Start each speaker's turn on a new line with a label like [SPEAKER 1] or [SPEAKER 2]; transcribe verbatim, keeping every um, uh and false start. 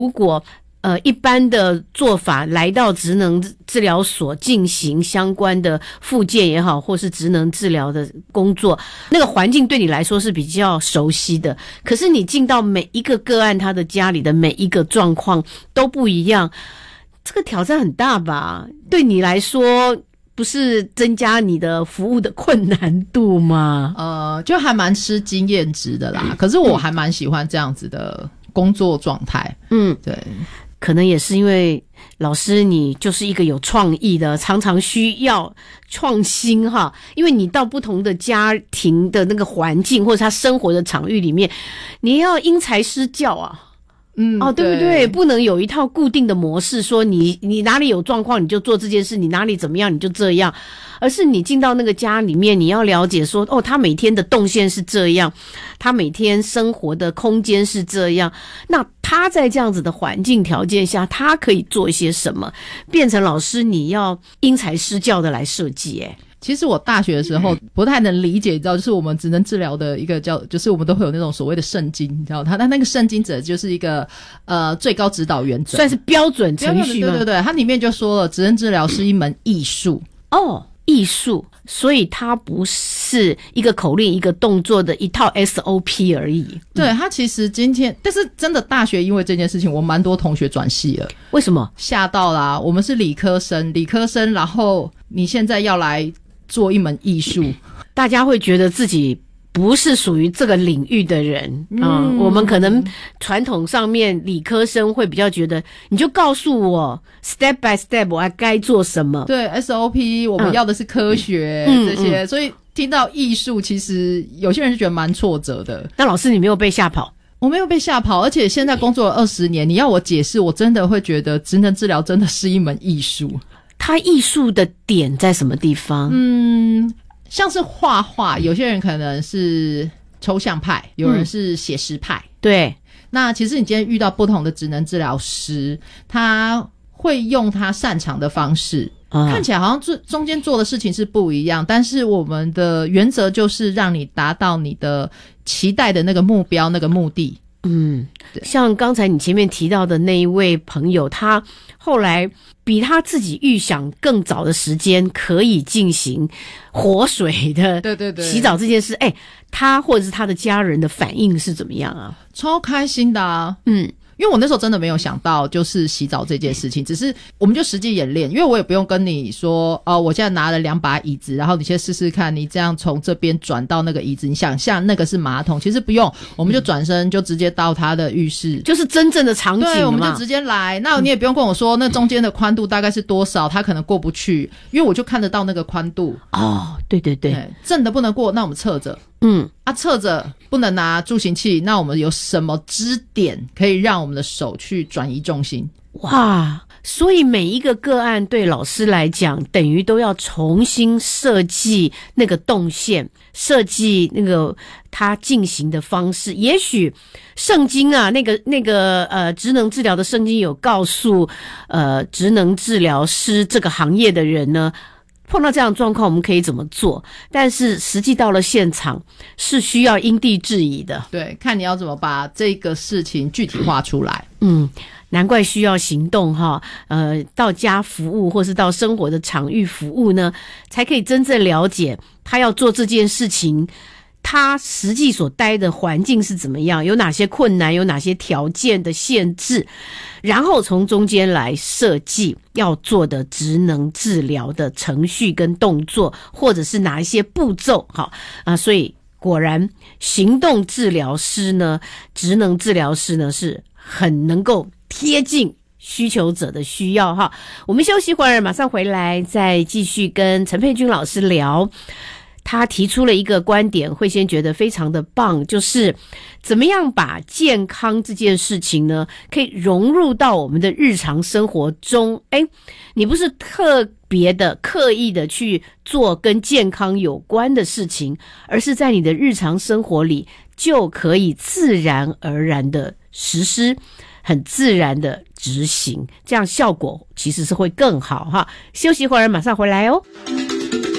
[SPEAKER 1] 如果呃，一般的做法来到职能治疗所进行相关的复健也好，或是职能治疗的工作，那个环境对你来说是比较熟悉的。可是你进到每一个个案，他的家里的每一个状况都不一样，这个挑战很大吧？对你来说，不是增加你的服务的困难度吗？
[SPEAKER 2] 呃，就还蛮吃经验值的啦。可是我还蛮喜欢这样子的工作状态。嗯，对。
[SPEAKER 1] 可能也是因为老师你就是一个有创意的，常常需要创新哈，因为你到不同的家庭的那个环境或者他生活的场域里面，你要因材施教啊。嗯，哦，对不对？不能有一套固定的模式，说你你哪里有状况你就做这件事，你哪里怎么样你就这样，而是你进到那个家里面，你要了解说，哦，他每天的动线是这样，他每天生活的空间是这样，那他在这样子的环境条件下，他可以做一些什么，变成老师你要因材施教的来设计。诶
[SPEAKER 2] 其实我大学的时候不太能理解，你知道，就是我们职能治疗的一个叫，就是我们都会有那种所谓的圣经，你知道，他他那个圣经者就是一个呃最高指导原则，
[SPEAKER 1] 算是标准程序吗？
[SPEAKER 2] 对对对，它里面就说了，职能治疗是一门艺术。
[SPEAKER 1] 哦，艺术，所以它不是一个口令一个动作的一套 S O P 而已。
[SPEAKER 2] 对，它其实今天，但是真的大学因为这件事情，我蛮多同学转系了。
[SPEAKER 1] 为什么？
[SPEAKER 2] 吓到啦！我们是理科生，理科生，然后你现在要来做一门艺术，
[SPEAKER 1] 大家会觉得自己不是属于这个领域的人。嗯，嗯我们可能传统上面理科生会比较觉得，你就告诉我 step by step 我该做什么。
[SPEAKER 2] 对 S O P 我们要的是科学、嗯、这些、嗯嗯、所以听到艺术其实有些人是觉得蛮挫折的。
[SPEAKER 1] 那老师你没有被吓跑？
[SPEAKER 2] 我没有被吓跑，而且现在工作了二十年，你要我解释，我真的会觉得职能治疗真的是一门艺术。
[SPEAKER 1] 它艺术的点在什么地方？
[SPEAKER 2] 嗯，像是画画，有些人可能是抽象派，有人是写实派。
[SPEAKER 1] 嗯、对，
[SPEAKER 2] 那其实你今天遇到不同的职能治疗师，他会用他擅长的方式，啊、看起来好像中中间做的事情是不一样，但是我们的原则就是让你达到你的期待的那个目标，那个目的。
[SPEAKER 1] 嗯，像刚才你前面提到的那一位朋友，他后来比他自己预想更早的时间可以进行活水的
[SPEAKER 2] 对对对
[SPEAKER 1] 洗澡这件事，哎，他或者是他的家人的反应是怎么样啊？
[SPEAKER 2] 超开心的啊。嗯，因为我那时候真的没有想到就是洗澡这件事情，只是我们就实际演练，因为我也不用跟你说哦、呃，我现在拿了两把椅子，然后你先试试看，你这样从这边转到那个椅子，你想象那个是马桶，其实不用，我们就转身就直接到他的浴室，
[SPEAKER 1] 就是真正的场景了嘛。
[SPEAKER 2] 对，我们就直接来，那你也不用跟我说那中间的宽度大概是多少，他可能过不去，因为我就看得到那个宽度。
[SPEAKER 1] 哦，对对对，
[SPEAKER 2] 对，正的不能过，那我们侧着。
[SPEAKER 1] 嗯，
[SPEAKER 2] 啊，侧着不能拿助行器，那我们有什么支点可以让我们的手去转移重心？
[SPEAKER 1] 哇，所以每一个个案对老师来讲，等于都要重新设计那个动线，设计那个他进行的方式。也许圣经啊，那个那个呃，职能治疗的圣经有告诉呃，职能治疗师这个行业的人呢，碰到这样的状况我们可以怎么做，但是实际到了现场是需要因地制宜的。
[SPEAKER 2] 对，看你要怎么把这个事情具体化出来。
[SPEAKER 1] 嗯，难怪需要行动哈，呃，到家服务或是到生活的场域服务呢，才可以真正了解他要做这件事情他实际所待的环境是怎么样，有哪些困难，有哪些条件的限制，然后从中间来设计要做的职能治疗的程序跟动作，或者是哪一些步骤。好啊，所以果然行动治疗师呢，职能治疗师呢是很能够贴近需求者的需要哈。我们休息会儿，马上回来再继续跟陈佩君老师聊。他提出了一个观点，慧仙觉得非常的棒，就是怎么样把健康这件事情呢，可以融入到我们的日常生活中。诶，你不是特别的刻意的去做跟健康有关的事情，而是在你的日常生活里就可以自然而然的实施，很自然的执行，这样效果其实是会更好哈。休息会儿，马上回来哦。